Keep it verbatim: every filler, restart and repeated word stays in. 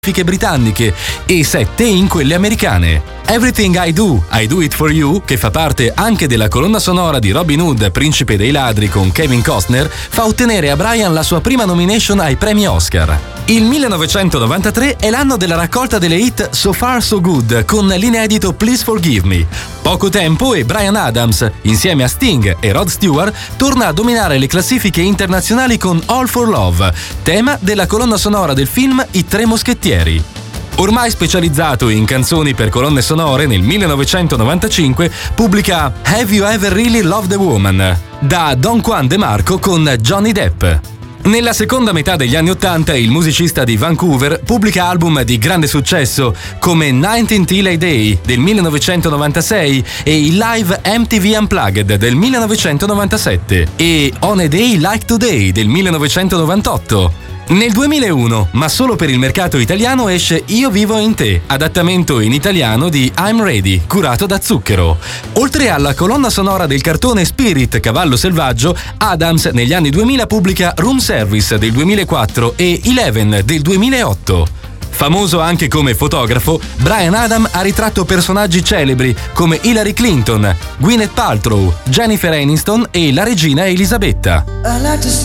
britanniche e sette in quelle americane. Everything I Do, I Do It For You, che fa parte anche della colonna sonora di Robin Hood, Principe dei ladri con Kevin Costner, fa ottenere a Brian la sua prima nomination ai premi Oscar. Il millenovecentonovantatré è l'anno della raccolta delle hit So Far So Good con l'inedito Please Forgive Me. Poco tempo e Bryan Adams, insieme a Sting e Rod Stewart, torna a dominare le classifiche internazionali con All For Love, tema della colonna sonora del film I Tre Moschettieri. Ormai specializzato in canzoni per colonne sonore, nel millenovecentonovantacinque pubblica Have You Ever Really Loved a Woman? Da Don Juan DeMarco con Johnny Depp. Nella seconda metà degli anni Ottanta il musicista di Vancouver pubblica album di grande successo come nineteen Till Day del millenovecentonovantasei e il live M T V Unplugged del millenovecentonovantasette e On a Day Like Today del millenovecentonovantotto. Nel duemilauno, ma solo per il mercato italiano, esce Io vivo in te, adattamento in italiano di I'm Ready, curato da Zucchero. Oltre alla colonna sonora del cartone Spirit, Cavallo Selvaggio, Adams negli anni duemila pubblica Room Service del duemilaquattro e Eleven del duemilaotto. Famoso anche come fotografo, Bryan Adams ha ritratto personaggi celebri come Hillary Clinton, Gwyneth Paltrow, Jennifer Aniston e la regina Elisabetta.